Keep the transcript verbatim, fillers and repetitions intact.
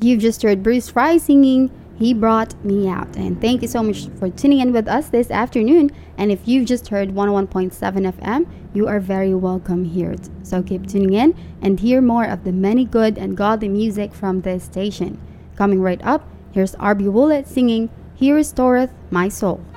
You've just heard Bruce Fry singing He Brought Me Out. And thank you so much for tuning in with us this afternoon. And if you've just heard one oh one point seven F M, you are very welcome here. So keep tuning in and hear more of the many good and godly music from this station. Coming right up, here's R B Woollett singing He Restoreth My Soul.